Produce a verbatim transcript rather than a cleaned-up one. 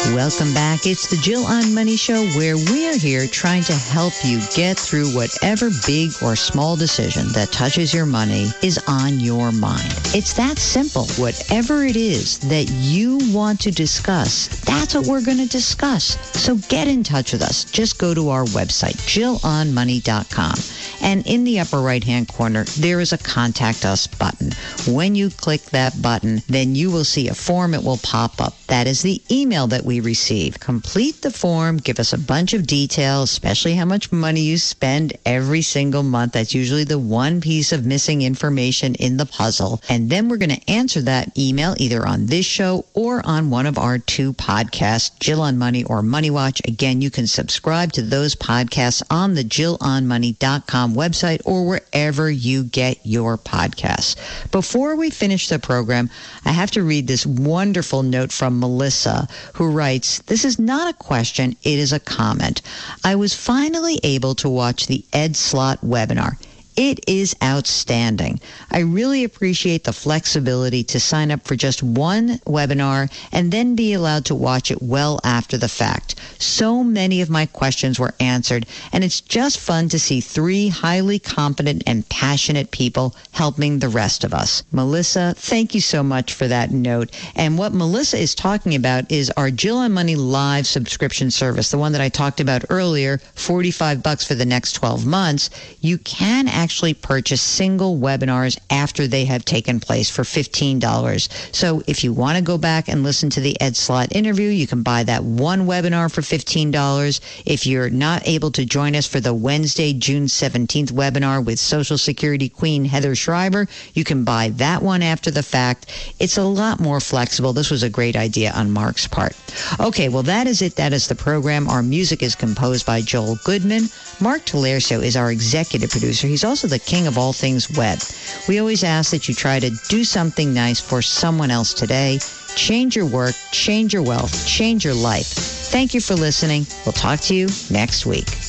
Welcome back. It's the Jill on Money Show, where we're here trying to help you get through whatever big or small decision that touches your money is on your mind. It's that simple. Whatever it is that you want to discuss, that's what we're going to discuss. So get in touch with us. Just go to our website, jill on money dot com. And in the upper right-hand corner, there is a Contact Us button. When you click that button, then you will see a form. It will pop up. That is the email that we receive. Complete the form. Give us a bunch of details, especially how much money you spend every single month. That's usually the one piece of missing information in the puzzle. And then we're going to answer that email either on this show or on one of our two podcasts, Jill on Money or Money Watch. Again, you can subscribe to those podcasts on the jill on money dot com website or wherever you get your podcasts. Before we finish the program, I have to read this wonderful note from Melissa, who writes, "This is not a question, it is a comment. I was finally able to watch the Ed Slott webinar. It is outstanding. I really appreciate the flexibility to sign up for just one webinar and then be allowed to watch it well after the fact. So many of my questions were answered, and it's just fun to see three highly competent and passionate people helping the rest of us." Melissa, thank you so much for that note. And what Melissa is talking about is our Jill on Money Live subscription service, the one that I talked about earlier, forty-five bucks for the next twelve months. You can actually actually purchase single webinars after they have taken place for fifteen dollars. So if you want to go back and listen to the Ed Slott interview, you can buy that one webinar for fifteen dollars. If you're not able to join us for the Wednesday, June seventeenth webinar with Social Security Queen Heather Schreiber, you can buy that one after the fact. It's a lot more flexible. This was a great idea on Mark's part. Okay, well, that is it. That is the program. Our music is composed by Joel Goodman. Mark Talercio is our executive producer. He's also the king of all things web. We always ask that you try to do something nice for someone else today. Change your work, change your wealth, change your life. Thank you for listening. We'll talk to you next week.